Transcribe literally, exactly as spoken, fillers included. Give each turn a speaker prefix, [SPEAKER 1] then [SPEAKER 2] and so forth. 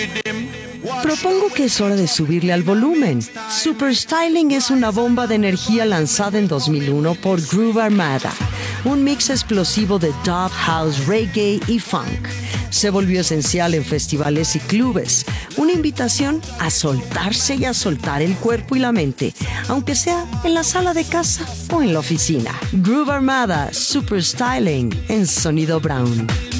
[SPEAKER 1] Propongo que es hora de subirle al volumen. Super Styling es una bomba de energía lanzada en dos mil uno por Groove Armada, un mix explosivo de dub, house, reggae y funk. Se volvió esencial en festivales y clubes, una invitación a soltarse y a soltar el cuerpo y la mente, aunque sea en la sala de casa o en la oficina. Groove Armada, Super Styling en Sonido Brown.